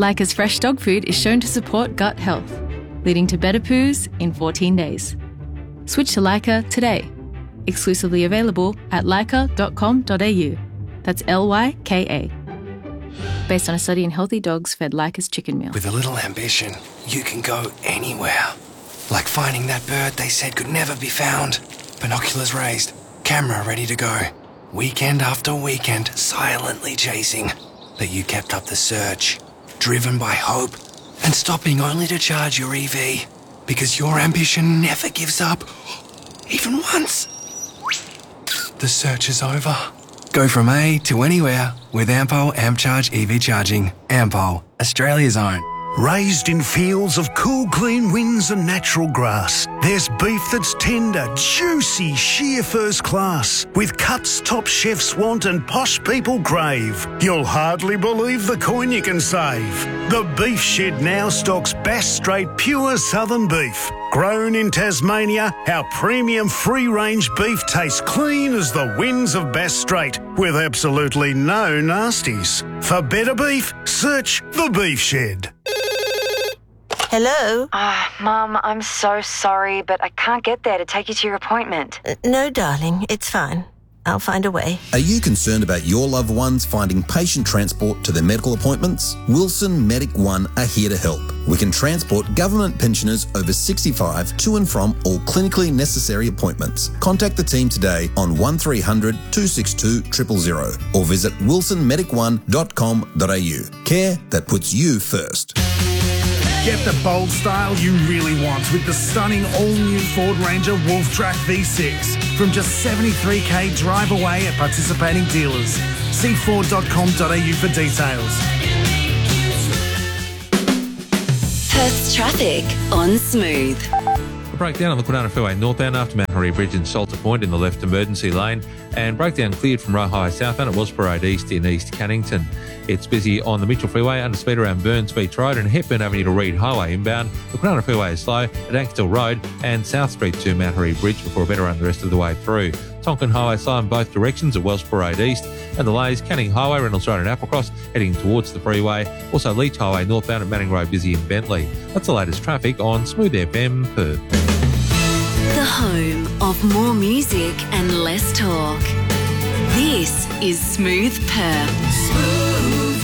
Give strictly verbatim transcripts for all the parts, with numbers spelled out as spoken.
Leica's fresh dog food is shown to support gut health, leading to better poos in fourteen days. Switch to Leica today. Exclusively available at leica dot com dot a u. That's L Y K A. Based on a study in healthy dogs fed Leica's chicken meal. With a little ambition, you can go anywhere. Like finding that bird they said could never be found. Binoculars raised, camera ready to go. Weekend after weekend, silently chasing. But you kept up the search, driven by hope, and stopping only to charge your E V. Because your ambition never gives up, even once. The search is over. Go from A to anywhere with Ampol AmpCharge E V charging. Ampol, Australia's own. Raised in fields of cool, clean winds and natural grass, there's beef that's tender, juicy, sheer first class, with cuts top chefs want and posh people crave. You'll hardly believe the coin you can save. The Beef Shed now stocks Bass Strait pure southern beef. Grown in Tasmania, our premium free-range beef tastes clean as the winds of Bass Strait, with absolutely no nasties. For better beef, search The Beef Shed. Hello? Ah, uh, Mum, I'm so sorry, but I can't get there to take you to your appointment. Uh, no, darling, it's fine. I'll find a way. Are you concerned about your loved ones finding patient transport to their medical appointments? Wilson Medic One are here to help. We can transport government pensioners over sixty-five to and from all clinically necessary appointments. Contact the team today on one three hundred two six two zero zero zero or visit wilson medic one dot com dot a u. Care that puts you first. Get the bold style you really want with the stunning all-new Ford Ranger Wolf Track V six from just seventy-three k drive away at participating dealers. See ford dot com dot a u for details. Perth's traffic on Smooth. A breakdown on the Kwinana Freeway northbound after Mount Henry Bridge in Salter Point in the left emergency lane, and breakdown cleared from Roe Highway southbound at Wellsborough Road East in East Cannington. It's busy on the Mitchell Freeway under speed around Burns Beach Road and Hepburn Avenue to Reed Highway inbound. The Kwinana Freeway is slow at Ankersdale Road and South Street to Mount Henry Bridge before a better run the rest of the way through. Tonkin Highway slow in both directions at Wellsborough Road East, and the Lays, Canning Highway, Reynolds Road and Applecross heading towards the freeway. Also Leach Highway northbound at Manning Road busy in Bentley. That's the latest traffic on Smooth F M Perth. The home of more music and less talk. This is Smooth Perth. Smooth.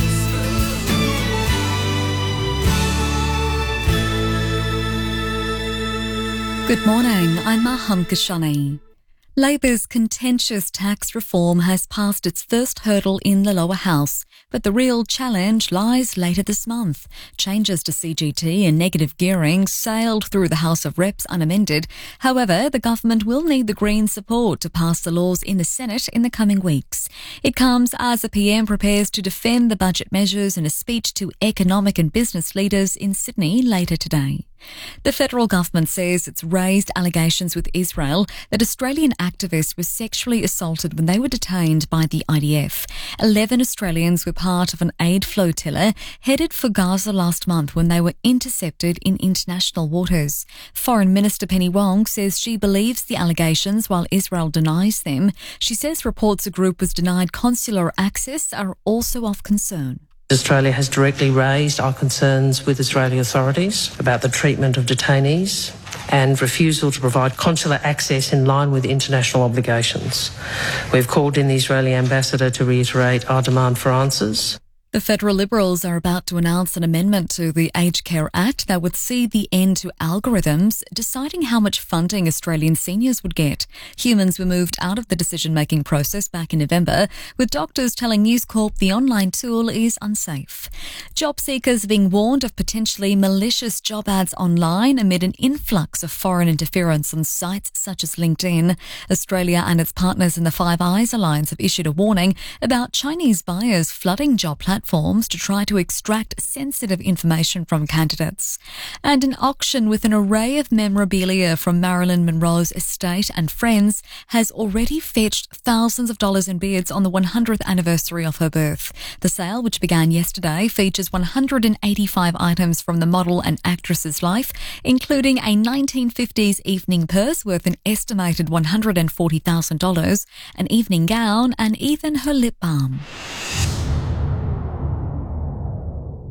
Good morning, I'm Maham Kashani. Labor's contentious tax reform has passed its first hurdle in the lower house, but the real challenge lies later this month. Changes to C G T and negative gearing sailed through the House of Reps unamended. However, the government will need the Greens' support to pass the laws in the Senate in the coming weeks. It comes as the P M prepares to defend the budget measures in a speech to economic and business leaders in Sydney later today. The federal government says it's raised allegations with Israel that Australian activists were sexually assaulted when they were detained by the I D F. Eleven Australians were part of an aid flotilla headed for Gaza last month when they were intercepted in international waters. Foreign Minister Penny Wong says she believes the allegations while Israel denies them. She says reports the group was denied consular access are also of concern. Australia has directly raised our concerns with Israeli authorities about the treatment of detainees and refusal to provide consular access in line with international obligations. We've called in the Israeli ambassador to reiterate our demand for answers. The federal Liberals are about to announce an amendment to the Aged Care Act that would see the end to algorithms deciding how much funding Australian seniors would get. Humans were moved out of the decision-making process back in November, with doctors telling News Corp the online tool is unsafe. Job seekers are being warned of potentially malicious job ads online amid an influx of foreign interference on sites such as LinkedIn. Australia and its partners in the Five Eyes Alliance have issued a warning about Chinese buyers flooding job platforms platforms to try to extract sensitive information from candidates. And an auction with an array of memorabilia from Marilyn Monroe's estate and friends has already fetched thousands of dollars in bids on the one hundredth anniversary of her birth. The sale, which began yesterday, features one hundred eighty-five items from the model and actress's life, including a nineteen fifties evening purse worth an estimated one hundred forty thousand dollars, an evening gown, and even her lip balm.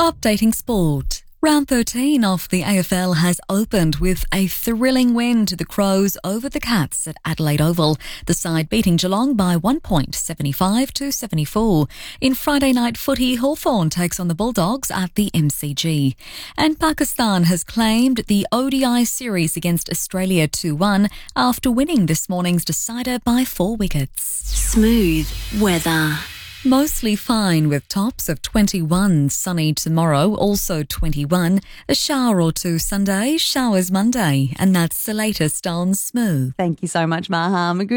Updating sport. Round thirteen of the A F L has opened with a thrilling win to the Crows over the Cats at Adelaide Oval, the side beating Geelong by one point, seventy-five to seventy-four. In Friday night footy, Hawthorn takes on the Bulldogs at the M C G. And Pakistan has claimed the O D I series against Australia two one after winning this morning's decider by four wickets. Smooth weather. Mostly fine with tops of twenty-one, sunny tomorrow, also twenty-one, a shower or two Sunday, showers Monday, and that's the latest on Smooth. Thank you so much, Maham.